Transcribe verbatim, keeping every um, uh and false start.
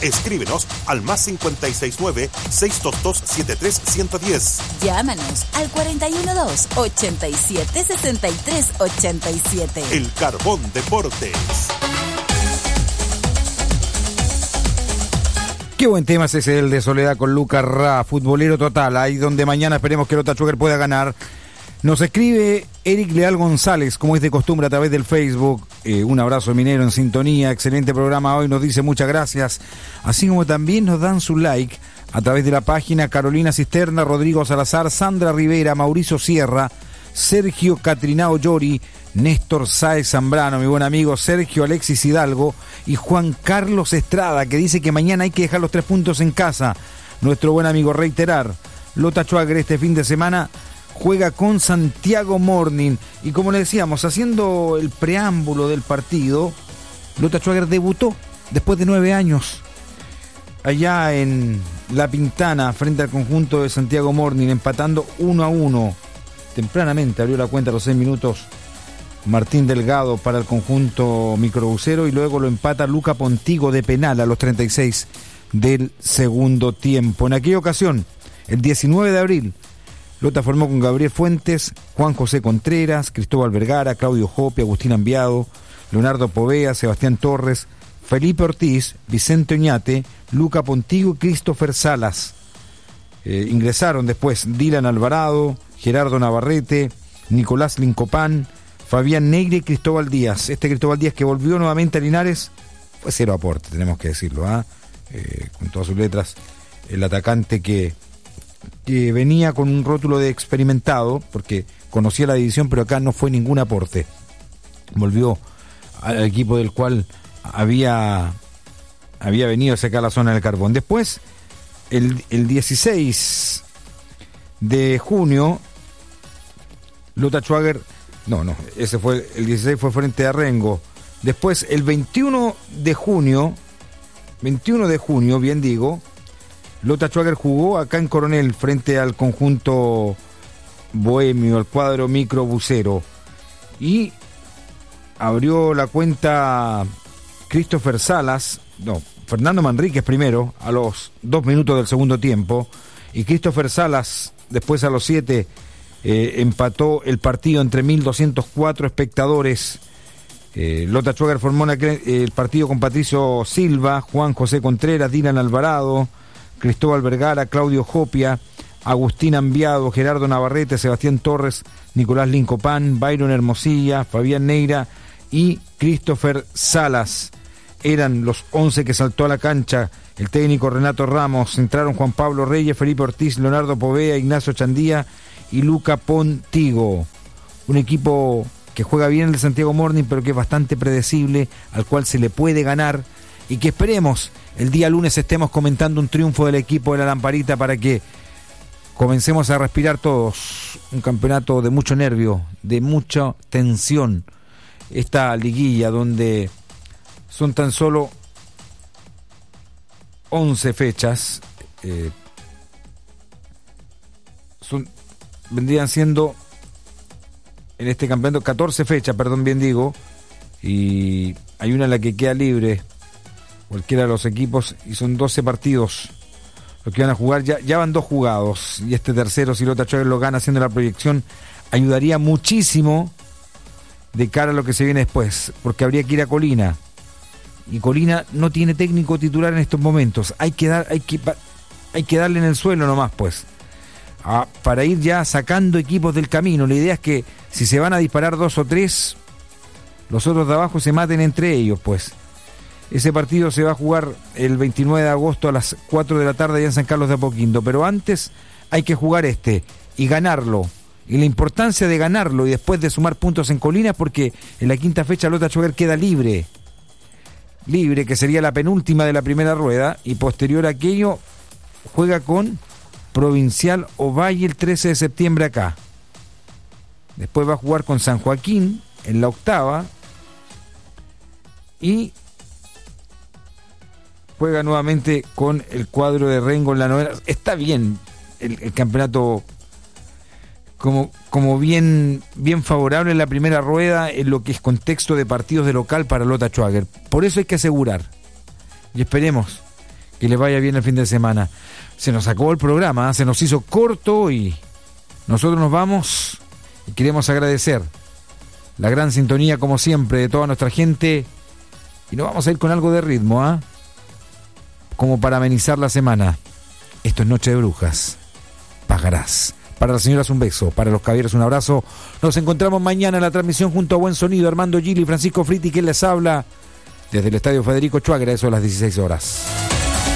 Escríbenos al más cinco seis nueve, seis dos dos, siete tres uno cero cero. Llámanos al cuatro uno dos, ocho siete, seis tres ocho siete. El Carbón Deportes. Qué buen tema es ese, el de Soledad con Lucas Ra, futbolero total, ahí donde mañana esperemos que Lota Schwager pueda ganar. Nos escribe Eric Leal González, como es de costumbre, a través del Facebook. Eh, un abrazo minero en sintonía, excelente programa hoy, nos dice muchas gracias. Así como también nos dan su like a través de la página Carolina Cisterna, Rodrigo Salazar, Sandra Rivera, Mauricio Sierra, Sergio Catrinao Llori, Néstor Sáez Zambrano, mi buen amigo Sergio Alexis Hidalgo y Juan Carlos Estrada, que dice que mañana hay que dejar los tres puntos en casa. Nuestro buen amigo reiterar, Lota Schwager este fin de semana juega con Santiago Morning. Y como le decíamos, haciendo el preámbulo del partido, Lota Schwager debutó después de nueve años allá en La Pintana frente al conjunto de Santiago Morning, empatando uno a uno. Tempranamente abrió la cuenta a los seis minutos Martín Delgado para el conjunto microbusero, y luego lo empata Luca Pontigo de penal a los treinta y seis del segundo tiempo. En aquella ocasión, el diecinueve de abril, Lota formó con Gabriel Fuentes, Juan José Contreras, Cristóbal Vergara, Claudio Jopi, Agustín Ambiado, Leonardo Povea, Sebastián Torres, Felipe Ortiz, Vicente Oñate, Luca Pontigo y Christopher Salas. Eh, ingresaron después Dylan Alvarado, Gerardo Navarrete, Nicolás Lincopán, Fabián Negri y Cristóbal Díaz. Este Cristóbal Díaz, que volvió nuevamente a Linares, fue cero aporte, tenemos que decirlo, ¿ah? eh, con todas sus letras, el atacante que, que venía con un rótulo de experimentado, porque conocía la división, pero acá no fue ningún aporte. Volvió al equipo del cual había, había venido a sacar la zona del carbón. Después, el, el dieciséis de junio, Lota Schwager... No, no, ese fue el dieciséis, fue frente a Rengo. Después, el veintiuno de junio, veintiuno de junio, bien digo, Lota Schwager jugó acá en Coronel frente al conjunto bohemio, el cuadro microbusero. Y abrió la cuenta Christopher Salas, no, Fernando Manríquez primero, a los dos minutos del segundo tiempo. Y Christopher Salas, después a los siete... Eh, empató el partido entre mil doscientos cuatro espectadores. eh, Lota Schwager formó una, eh, el partido con Patricio Silva, Juan José Contreras, Dylan Alvarado, Cristóbal Vergara, Claudio Jopia, Agustín Ambiado, Gerardo Navarrete, Sebastián Torres, Nicolás Lincopán, Byron Hermosilla, Fabián Neira y Christopher Salas. Eran los once que saltó a la cancha el técnico Renato Ramos. Entraron Juan Pablo Reyes, Felipe Ortiz, Leonardo Povea, Ignacio Chandía y Luca Pontigo. Un equipo que juega bien el de Santiago Morning, pero que es bastante predecible, al cual se le puede ganar, y que esperemos el día lunes estemos comentando un triunfo del equipo de la Lamparita para que comencemos a respirar todos. Un campeonato de mucho nervio, de mucha tensión. Esta liguilla donde son tan solo once fechas, eh, son vendrían siendo en este campeonato catorce fechas, perdón, bien digo, y hay una en la que queda libre cualquiera de los equipos, y son doce partidos los que van a jugar. Ya, ya van dos jugados, y este tercero, si Lota Schwager lo gana haciendo la proyección, ayudaría muchísimo de cara a lo que se viene después, porque habría que ir a Colina, y Colina no tiene técnico titular en estos momentos. Hay que dar, hay que, hay que darle en el suelo nomás, pues. Ah, para ir ya sacando equipos del camino. La idea es que si se van a disparar dos o tres, los otros de abajo se maten entre ellos, pues. Ese partido se va a jugar el veintinueve de agosto a las cuatro de la tarde allá en San Carlos de Apoquindo, pero antes hay que jugar este y ganarlo. Y la importancia de ganarlo y después de sumar puntos en Colinas, porque en la quinta fecha Lota Schwager queda libre. Libre, que sería la penúltima de la primera rueda, y posterior a aquello juega con Provincial Ovalle el trece de septiembre acá. Después va a jugar con San Joaquín en la octava y juega nuevamente con el cuadro de Rengo en la novena. Está bien el, el campeonato como, como bien, bien favorable en la primera rueda en lo que es contexto de partidos de local para Lota Schwager. Por eso hay que asegurar, y esperemos que les vaya bien el fin de semana. Se nos acabó el programa, ¿eh? Se nos hizo corto y nosotros nos vamos y queremos agradecer la gran sintonía, como siempre, de toda nuestra gente. Y nos vamos a ir con algo de ritmo, ¿ah? ¿eh? Como para amenizar la semana. Esto es Noche de Brujas. Pagarás. Para las señoras un beso, para los caballeros un abrazo. Nos encontramos mañana en la transmisión junto a Buen Sonido, Armando Gili y Francisco Fritti, que les habla desde el Estadio Federico Chuagra, eso a las dieciséis horas.